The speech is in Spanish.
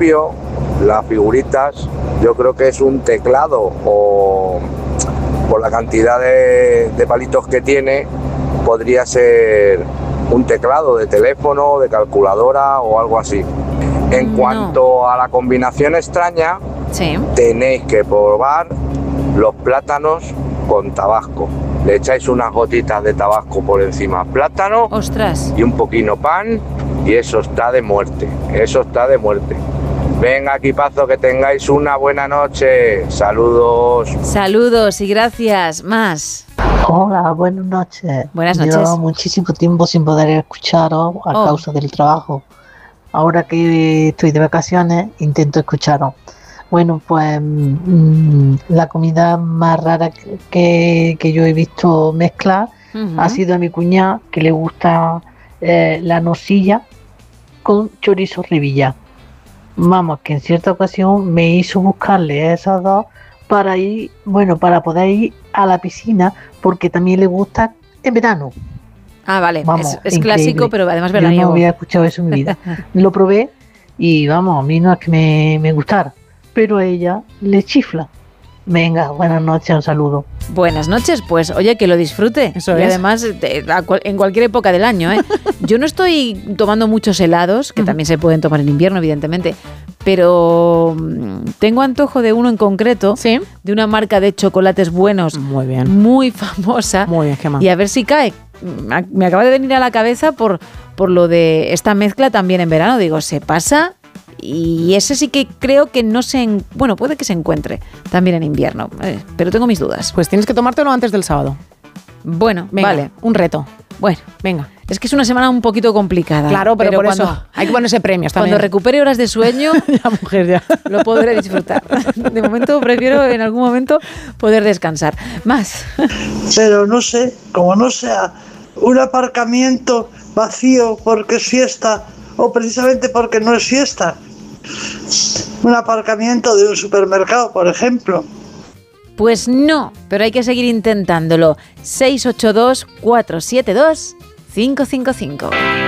principio, las figuritas, yo creo que es un teclado o por la cantidad de palitos que tiene, podría ser un teclado de teléfono, de calculadora o algo así. En cuanto a la combinación extraña, Sí. tenéis que probar los plátanos con tabasco. Le echáis unas gotitas de tabasco por encima, plátano, Ostras. y un poquito pan, y eso está de muerte, eso está de muerte. Venga, equipazo, que tengáis una buena noche. Saludos. Saludos y gracias. Más. Hola, buenas noches. Buenas noches. Llevo muchísimo tiempo sin poder escucharos a causa del trabajo. Ahora que estoy de vacaciones, intento escucharos. Bueno, pues la comida más rara que yo he visto mezclar ha sido a mi cuñada, que le gusta la nocilla con chorizo revilla. Vamos, que en cierta ocasión me hizo buscarle esas dos para ir, bueno, para poder ir a la piscina, porque también le gusta en verano. Ah, vale. Vamos, Es increíble. clásico, pero además Yo veraniego. no había escuchado eso en mi vida. Lo probé y vamos, a mí no es que me gustara, pero a ella le chifla. Venga, buenas noches, un saludo. Buenas noches, pues oye, que lo disfrute. Eso y es. además, en cualquier época del año, ¿eh? Yo no estoy tomando muchos helados, que también se pueden tomar en invierno, evidentemente, pero tengo antojo de uno en concreto, ¿Sí? de una marca de chocolates buenos, Muy bien. muy famosa. Muy bien, Gemma. Y a ver si cae. Me acaba de venir a la cabeza por lo de esta mezcla también en verano. Digo, se pasa. Y ese sí que creo que no bueno, puede que se encuentre también en invierno, pero tengo mis dudas. Pues tienes que tomártelo antes del sábado. Bueno, Venga, vale. un reto. Bueno, Venga. es que es una semana un poquito complicada. Claro, pero por cuando, eso hay que ponerse premios también. Cuando recupere horas de sueño, La mujer ya. lo podré disfrutar. De momento prefiero en algún momento poder descansar. Más. Pero no sé, como no sea un aparcamiento vacío porque es fiesta o precisamente porque no es fiesta. Un aparcamiento de un supermercado, por ejemplo. Pues no, pero hay que seguir intentándolo. 682-472-555.